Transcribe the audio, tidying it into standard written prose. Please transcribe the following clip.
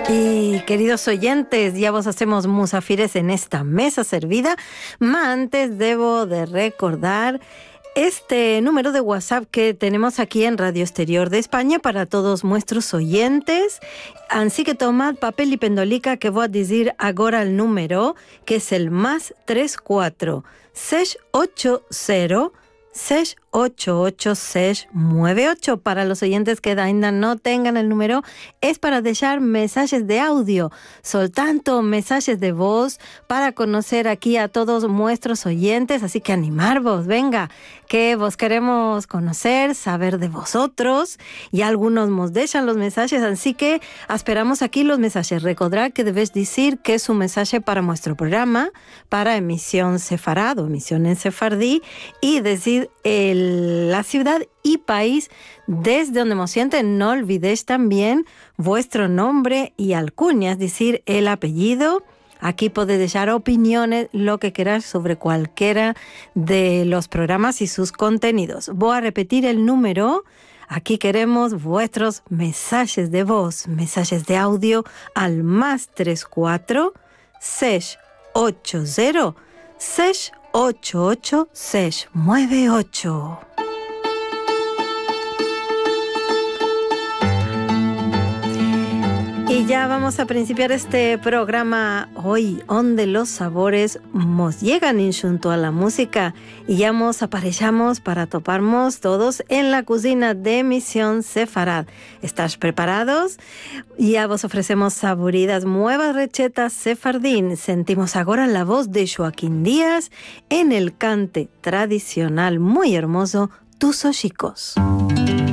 Y queridos oyentes, ya vos hacemos musafires en esta mesa servida. Ma antes debo de recordar este número de WhatsApp que tenemos aquí en Radio Exterior de España para todos nuestros oyentes. Así que tomad papel y pendolica que voy a decir ahora el número, que es el +34 680 688-698. Para los oyentes que ainda no tengan el número, es para dejar mensajes de audio, soltanto mensajes de voz, para conocer aquí a todos nuestros oyentes. Así que animarvos, venga, que vos queremos conocer, saber de vosotros, y algunos nos dejan los mensajes, así que esperamos aquí los mensajes. Recordad que debes decir que es un mensaje para nuestro programa, para emisión sefarad o emisión en sefardí, y decir la ciudad y país desde donde nos sienten. No olvidéis también vuestro nombre y alcuña, es decir, el apellido. Aquí podéis dejar opiniones, lo que queráis sobre cualquiera de los programas y sus contenidos. Voy a repetir el número. Aquí queremos vuestros mensajes de voz, mensajes de audio al +34 680 688 698. Y ya vamos a principiar este programa hoy, donde los sabores nos llegan junto a la música, y ya nos aparejamos para toparnos todos en la cocina de Misión Sefarad. ¿Estás preparados? Ya vos ofrecemos saboridas nuevas recetas sefardín. Sentimos ahora la voz de Joaquín Díaz en el cante tradicional muy hermoso, Tus Ojicos.